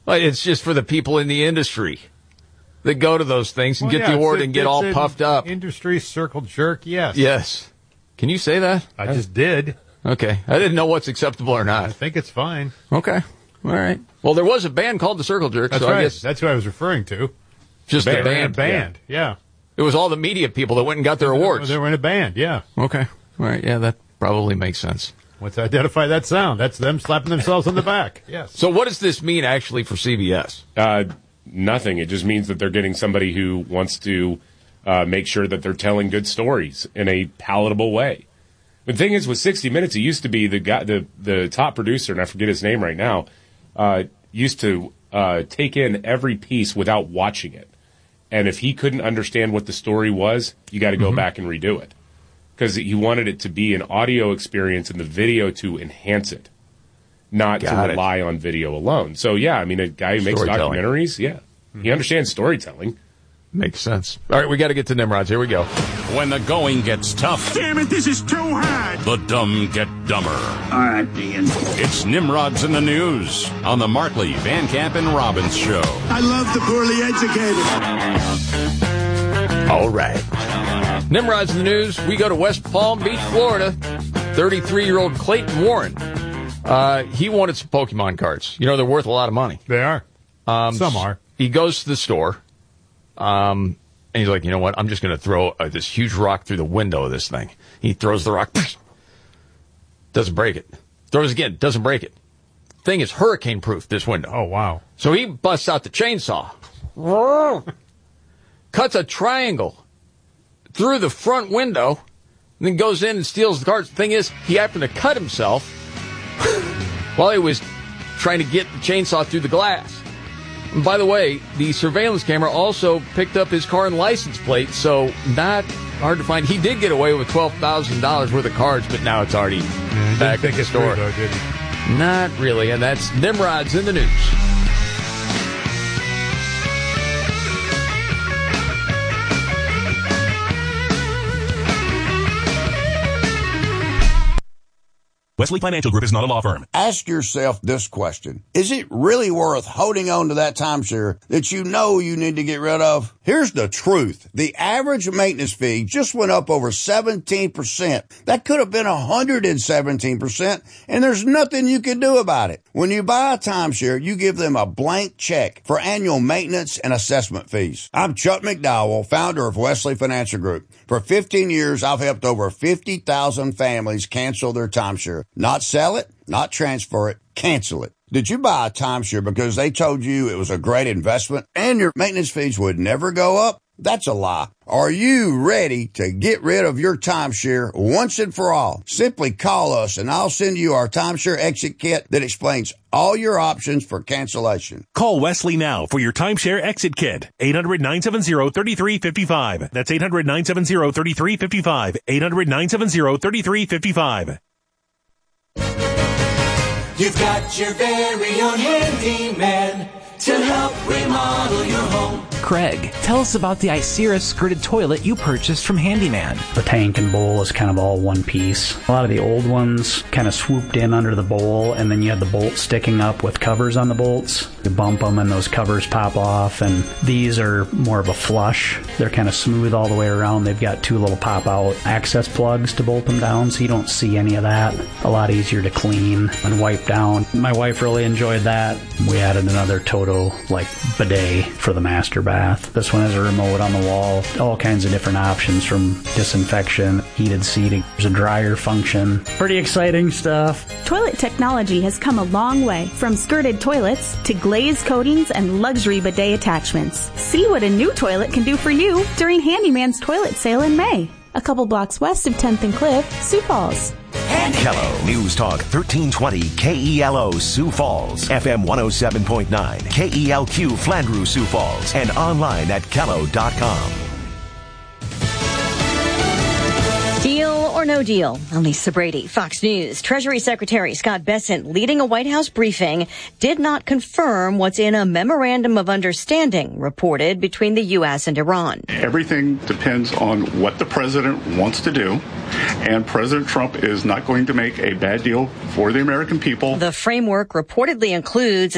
Well, it's just for the people in the industry that go to those things and get the award and get all puffed up. Industry circle jerk, yes. Yes. Can you say that? I just did. Okay. I didn't know what's acceptable or not. I think it's fine. Okay. All right. Well, there was a band called the Circle Jerks. That's so right. I guess That's who I was referring to. Just the band. Band, yeah. It was all the media people that went and got their awards. They were in a band, yeah. Okay. All right. Yeah, that probably makes sense. Let's identify that sound. That's them slapping themselves on the back. Yes. So what does this mean actually for CBS? Nothing. It just means that they're getting somebody who wants to make sure that they're telling good stories in a palatable way. The thing is, with 60 Minutes, it used to be the top producer, and I forget his name right now, used to take in every piece without watching it. And if he couldn't understand what the story was, you got to go back and redo it. Because he wanted it to be an audio experience and the video to enhance it, not to rely on video alone. So, yeah, I mean, a guy who makes documentaries, he understands storytelling. Makes sense. All right, we got to get to Nimrods. Here we go. When the going gets tough. Damn it, this is too hard. The dumb get dumber. All right, Ian. It's Nimrods in the News on the Markley, Van Camp, and Robbins Show. I love the poorly educated. All right. Nimrods in the News. We go to West Palm Beach, Florida. 33-year-old Clayton Warren. He wanted some Pokemon cards. You know, they're worth a lot of money. They are. Some are. He goes to the store. And he's like, you know what? I'm just going to throw this huge rock through the window of this thing. He throws the rock. Doesn't break it. Throws again. Doesn't break it. Thing is hurricane-proof, this window. Oh, wow. So he busts out the chainsaw. Cuts a triangle through the front window. And then goes in and steals the cards. The thing is, he happened to cut himself while he was trying to get the chainsaw through the glass. And by the way, the surveillance camera also picked up his car and license plate, so not hard to find. He did get away with $12,000 worth of cards, but now it's already back at the store. Though, did he? Not really, and that's Nimrods in the News. Wesley Financial Group is not a law firm. Ask yourself this question. Is it really worth holding on to that timeshare that you know you need to get rid of? Here's the truth. The average maintenance fee just went up over 17%. That could have been 117%, and there's nothing you can do about it. When you buy a timeshare, you give them a blank check for annual maintenance and assessment fees. I'm Chuck McDowell, founder of Wesley Financial Group. For 15 years, I've helped over 50,000 families cancel their timeshare. Not sell it, not transfer it, cancel it. Did you buy a timeshare because they told you it was a great investment and your maintenance fees would never go up? That's a lie. Are you ready to get rid of your timeshare once and for all? Simply call us and I'll send you our timeshare exit kit that explains all your options for cancellation. Call Wesley now for your timeshare exit kit. 800-970-3355. That's 800-970-3355. 800-970-3355. You've got your very own handyman to help remodel your home. Craig, tell us about the Icera skirted toilet you purchased from Handyman. The tank and bowl is kind of all one piece. A lot of the old ones kind of swooped in under the bowl, and then you had the bolts sticking up with covers on the bolts. You bump them and those covers pop off, and these are more of a flush. They're kind of smooth all the way around. They've got two little pop-out access plugs to bolt them down, so you don't see any of that. A lot easier to clean and wipe down. My wife really enjoyed that. We added another Toto bidet for the master bath. This one has a remote on the wall, all kinds of different options from disinfection, heated seating. There's a dryer function. Pretty exciting stuff. Toilet technology has come a long way, from skirted toilets to glazed coatings and luxury bidet attachments. See what a new toilet can do for you during Handyman's toilet sale in May. A couple blocks west of 10th and Cliff, Sioux Falls. Kello News Talk 1320 KELO Sioux Falls, FM 107.9 KELQ Flandreau Sioux Falls, and online at kello.com. Deal or no deal? I'm Lisa Brady, Fox News. Treasury Secretary Scott Bessent, leading a White House briefing, did not confirm what's in a memorandum of understanding reported between the U.S. and Iran. Everything depends on what the president wants to do, and President Trump is not going to make a bad deal for the American people. The framework reportedly includes